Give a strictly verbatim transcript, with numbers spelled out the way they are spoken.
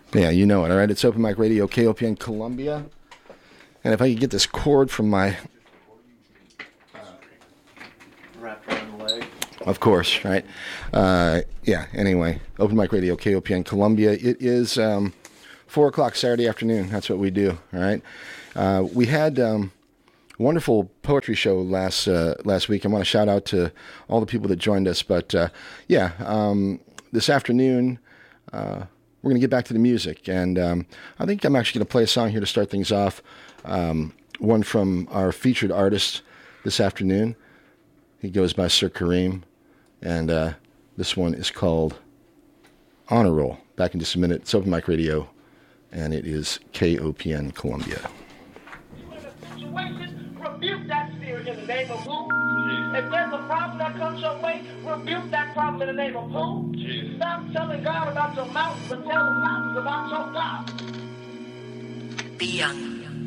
Yeah, you know it, all right? It's Open Mic Radio, K O P N Columbia. And if I could get this cord from my... Wrapped around the leg. Of course, right? Uh, yeah, anyway, Open Mic Radio, K O P N Columbia. It is um, four o'clock Saturday afternoon. That's what we do, all right? Uh, we had... Um, wonderful poetry show last uh, last week. I want to shout out to all the people that joined us. But uh, yeah, um, this afternoon uh, we're going to get back to the music, and um, I think I'm actually going to play a song here to start things off. Um, one from our featured artist this afternoon. He goes by Sir Kareem, and uh, this one is called Honor Roll. Back in just a minute. It's Open Mic Radio, and it is K O P N Columbia. Rebuke that spirit in the name of who? Jesus. If there's a problem that comes your way, rebuke that problem in the name of who? Jesus. Stop telling God about your mountains, but tell the mountains about your God. Be young.